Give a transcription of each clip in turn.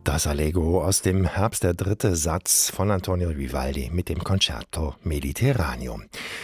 Das Allegro aus dem Herbst, der dritte Satz von Antonio Vivaldi mit dem Concerto Mediterraneo.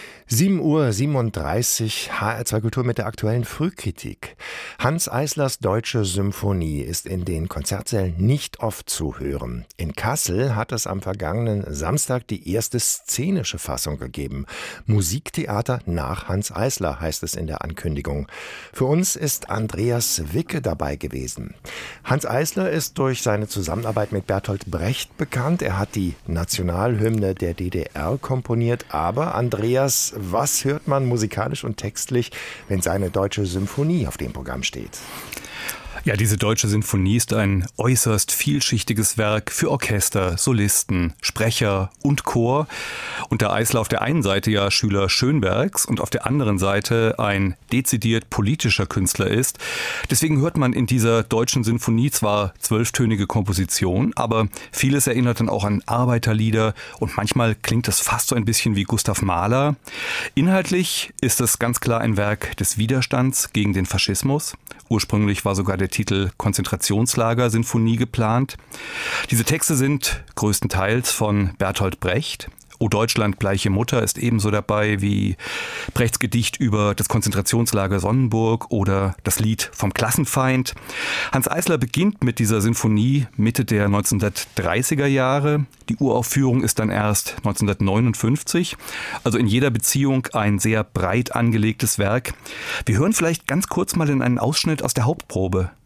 7:37 Uhr, HR2 Kultur mit der aktuellen Frühkritik. Hanns Eislers Deutsche Symphonie ist in den Konzertsälen nicht oft zu hören. In Kassel hat es am vergangenen Samstag die erste szenische Fassung gegeben. Musiktheater nach Hanns Eisler heißt es in der Ankündigung. Für uns ist Andreas Wicke dabei gewesen. Hanns Eisler ist durch seine Zusammenarbeit mit Bertolt Brecht bekannt. Er hat die Nationalhymne der DDR komponiert. Aber Andreas, was hört man musikalisch und textlich, wenn seine Deutsche Symphonie auf dem Programm steht? Ja, diese Deutsche Sinfonie ist ein äußerst vielschichtiges Werk für Orchester, Solisten, Sprecher und Chor. Und da Eisler auf der einen Seite ja Schüler Schönbergs und auf der anderen Seite ein dezidiert politischer Künstler ist. Deswegen hört man in dieser Deutschen Sinfonie zwar 12-tönige Komposition, aber vieles erinnert dann auch an Arbeiterlieder und manchmal klingt es fast so ein bisschen wie Gustav Mahler. Inhaltlich ist es ganz klar ein Werk des Widerstands gegen den Faschismus. Ursprünglich war sogar der Titel Konzentrationslager-Sinfonie geplant. Diese Texte sind größtenteils von Bertolt Brecht. O Deutschland, bleiche Mutter ist ebenso dabei wie Brechts Gedicht über das Konzentrationslager Sonnenburg oder das Lied vom Klassenfeind. Hanns Eisler beginnt mit dieser Sinfonie Mitte der 1930er Jahre. Die Uraufführung ist dann erst 1959. Also in jeder Beziehung ein sehr breit angelegtes Werk. Wir hören vielleicht ganz kurz mal in einen Ausschnitt aus der Hauptprobe.